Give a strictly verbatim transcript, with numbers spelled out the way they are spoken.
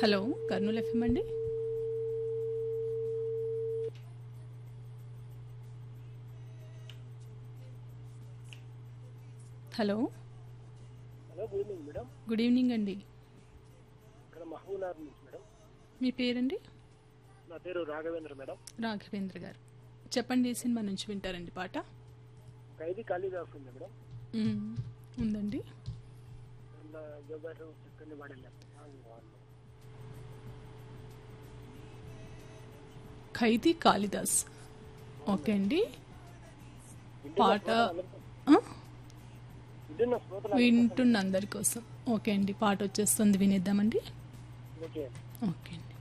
Hello Kurnool FM అండి. Hello hello good evening madam. Good evening అండి. ఇక్కడ మహబూబ్నగర్ నుంచి మేడం. మీ పేరండి? నా పేరు రాఘవేంద్ర మేడం. రాఘవేంద్ర గారు, చెప్పండి ఏ సినిమా నుంచి వింటారండి పాట? ఖైదీ కాళిదాస్ ఉంది మేడం. మ్మ్. ఉందండి. అందులో జోగారు చక్కని వాడలే ఖైదీ కాళిదాస్. ఓకే అండి. పాట ఆ? వింటున్న శ్రోతలు వింటున్న అందరి కోసం. ఓకే అండి, పాట వచ్చేస్తుంది, వినేద్దామండి. ఓకే ఓకే అండి.